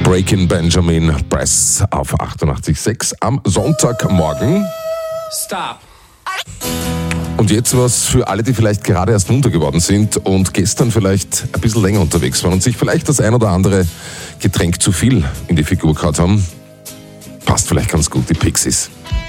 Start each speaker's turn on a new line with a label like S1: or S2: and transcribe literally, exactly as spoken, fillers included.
S1: Breaking Benjamin Press auf achtundachtzig Komma sechs am Sonntagmorgen.
S2: Stop.
S1: Und jetzt was für alle, die vielleicht gerade erst munter geworden sind und gestern vielleicht ein bisschen länger unterwegs waren und sich vielleicht das ein oder andere Getränk zu viel in die Figur gehauen haben. Passt vielleicht ganz gut, die Pixies.